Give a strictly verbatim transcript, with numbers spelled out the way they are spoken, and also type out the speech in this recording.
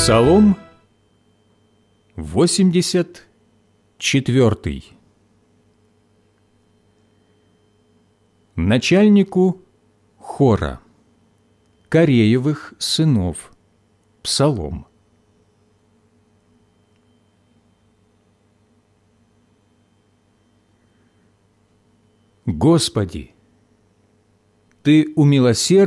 Псалом восемьдесят четвёртый. Начальнику хора Кореевых сынов. Псалом. Господи, Ты умилосерден